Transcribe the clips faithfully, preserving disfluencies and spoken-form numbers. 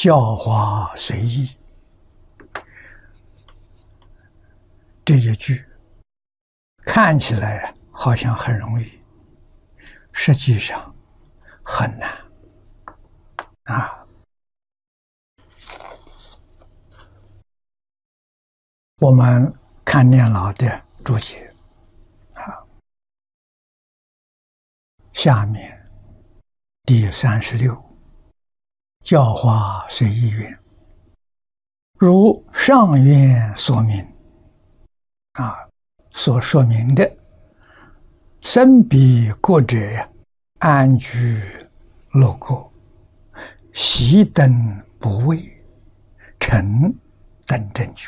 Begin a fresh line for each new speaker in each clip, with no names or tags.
教化随意这一句看起来好像很容易，实际上很难啊。我们看念老的注解啊，下面第三十六，教化随意愿，如上愿所明啊，所说明的，身彼国者，安居乐国，息等不畏，成等正觉。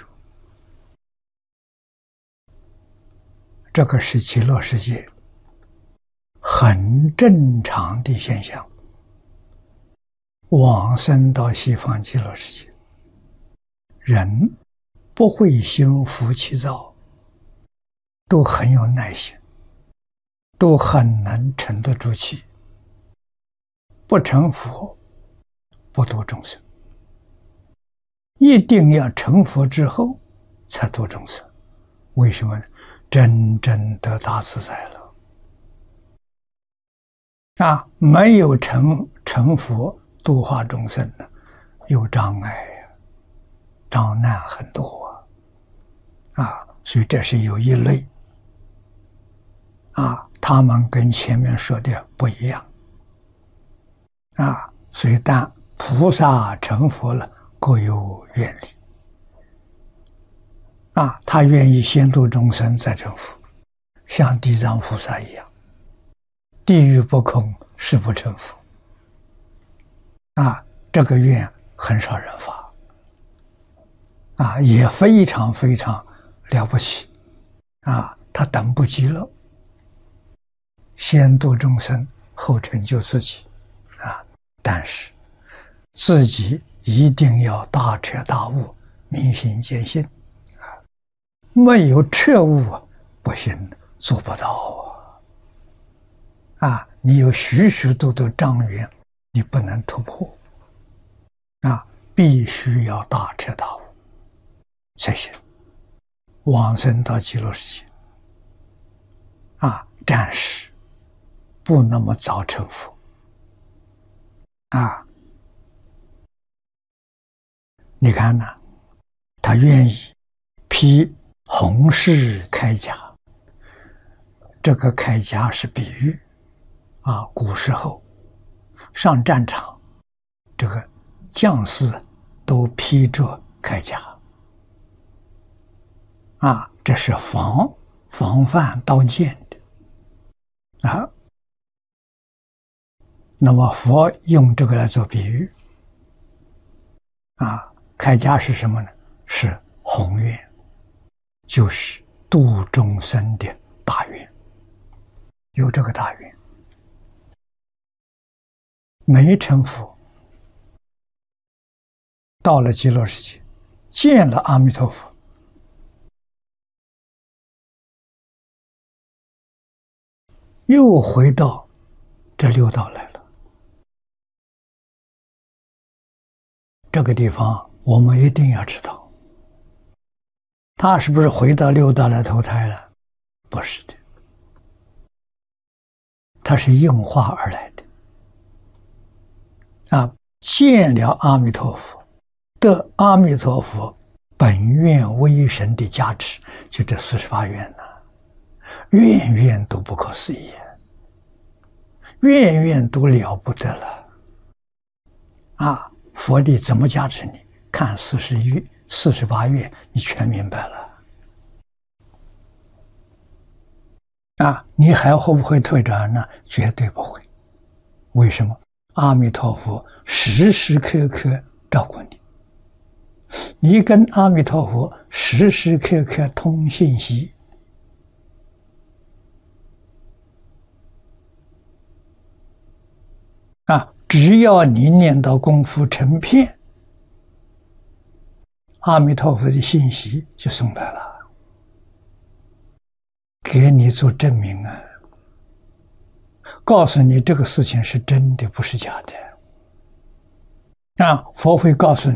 这个是极乐世界很正常的现象。往生到西方极乐世界，人不会心浮气躁，都很有耐心，都很能沉得住气，不成佛，不度众生。一定要成佛之后才度众生。为什么呢？真正得大自在了啊！没有成成佛度化众生呢，有障碍呀，障难很多啊！啊，所以这是有一类啊，他们跟前面说的不一样啊。所以但菩萨成佛了，各有愿力啊，他愿意先度众生再成佛，像地藏菩萨一样，地狱不空，誓不成佛啊。这个愿很少人发啊，也非常非常了不起啊。他等不及了，先度众生，后成就自己啊。但是自己一定要大彻大悟，明心见性啊，没有彻悟不行，做不到啊！啊，你有许许多多障缘，你不能突破啊！必须要大彻大悟才行。往生到极乐世界啊，暂时不那么早成佛啊！你看呢，他愿意披红饰铠甲，这个铠甲是比喻啊，古时候上战场，这个将士都披着铠甲啊，这是防防范刀剑的啊。那么佛用这个来做比喻啊，铠甲是什么呢？是宏愿，就是度众生的大愿。有这个大愿，没成佛，到了极乐世界，见了阿弥陀佛，又回到这六道来了。这个地方我们一定要知道，他是不是回到六道来投胎了？不是的，他是应化而来的啊！见了阿弥陀佛，得阿弥陀佛本愿威神的加持，就这四十八愿呐、啊，愿愿都不可思议，愿愿都了不得了啊！佛力怎么加持你？看四十一、四十八愿，你全明白了啊！你还会不会退转呢？绝对不会。为什么？阿弥陀佛时时刻刻照顾你，你跟阿弥陀佛时时刻刻通信息啊！只要你念到功夫成片，阿弥陀佛的信息就送来了，给你做证明啊，告诉你这个事情是真的，不是假的啊，佛会告诉你。